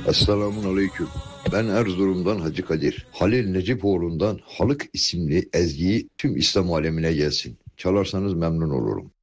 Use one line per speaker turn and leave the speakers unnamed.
Esselamun Aleyküm. Ben Erzurum'dan Hacı Kadir. Halil Necipoğlu'ndan Halık isimli ezgiyi tüm İslam alemine gelsin. Çalarsanız memnun olurum.